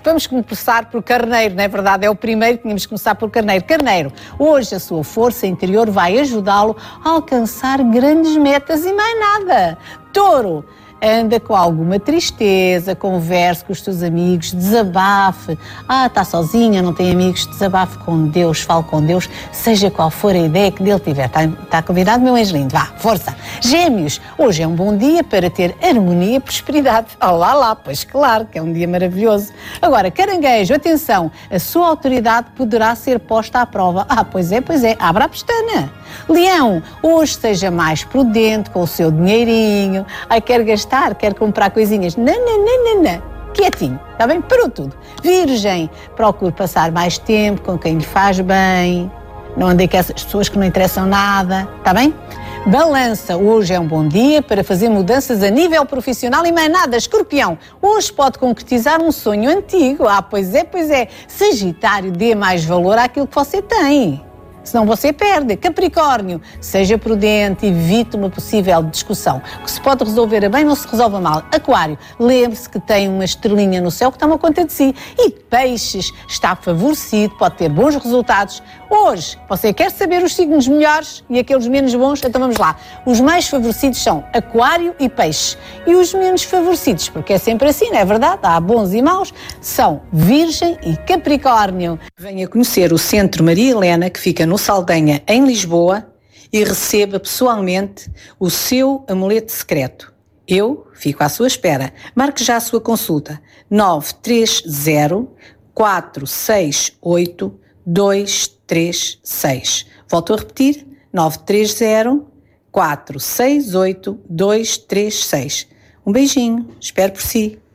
vamos começar por Carneiro, não é verdade? É o primeiro, tínhamos que começar por Carneiro. Carneiro, hoje a sua força interior vai ajudá-lo a alcançar grandes metas e mais nada. Touro, anda com alguma tristeza, converse com os seus amigos, desabafe. Está sozinha, não tem amigos, desabafe com Deus, fale com Deus, seja qual for a ideia que dele tiver. Está convidado, meu anjo lindo? Vá, força. Gêmeos, hoje é um bom dia para ter harmonia e prosperidade. Olá lá, pois claro que é um dia maravilhoso. Agora, Caranguejo, atenção, a sua autoridade poderá ser posta à prova. Pois é, abra a pestana. Leão, hoje seja mais prudente com o seu dinheirinho. Quer gastar, quer comprar coisinhas. Não. Quietinho, está bem? Parou tudo. Virgem, procure passar mais tempo com quem lhe faz bem. Não andei com essas pessoas que não interessam nada, está bem? Balança, hoje é um bom dia para fazer mudanças a nível profissional e mais nada. Escorpião, hoje pode concretizar um sonho antigo. Pois é. Sagitário, dê mais valor àquilo que você tem. Senão você perde. Capricórnio, seja prudente, evite uma possível discussão. O que se pode resolver a bem não se resolve a mal. Aquário, lembre-se que tem uma estrelinha no céu que toma conta de si. E Peixes, está favorecido, pode ter bons resultados. Hoje, você quer saber os signos melhores e aqueles menos bons? Então vamos lá. Os mais favorecidos são Aquário e Peixe. E os menos favorecidos, porque é sempre assim, não é verdade? Há bons e maus, são Virgem e Capricórnio. Venha conhecer o Centro Maria Helena, que fica no Saldanha, em Lisboa, e receba pessoalmente o seu amuleto secreto. Eu fico à sua espera. Marque já a sua consulta. 930 468 236. Volto a repetir, 930 468 236. Um beijinho, espero por si.